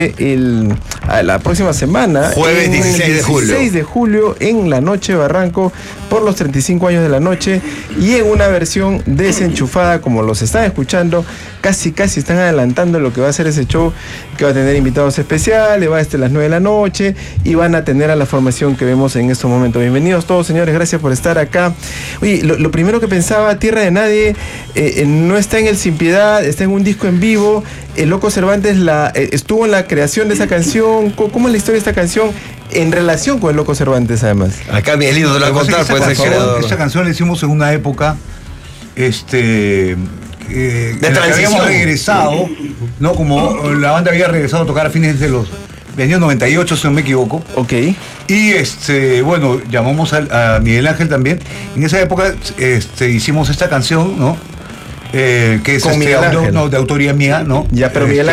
la próxima semana, jueves 16 de julio. 16 de julio en la Noche Barranco por los 35 años de la noche, y en una versión desenchufada, como los están escuchando, casi están adelantando lo que va a ser ese show, que va a tener invitados especiales, va a estar a las 9 de la noche y van a tener a la formación que vemos en estos momentos. Bienvenidos todos, señores, gracias por estar acá. Oye, lo primero que pensaba, Tierra de Nadie no está en el Sin Piedad, está en un disco en vivo. El Loco Cervantes estuvo en la creación de esa canción. ¿Cómo es la historia de esta canción en relación con el Loco Cervantes, además? Acá Miguelito te lo va a contar, pues el creador. Esta canción la hicimos en una época de transición. Habíamos regresado, ¿no? Como la banda había regresado a tocar a fines de los años 98, si no me equivoco. Ok. Y bueno, llamamos a Miguel Ángel también. En esa época hicimos esta canción, ¿no? Que es con Miguel Ángel. de autoría mía, ¿no? Ya, pero Miguel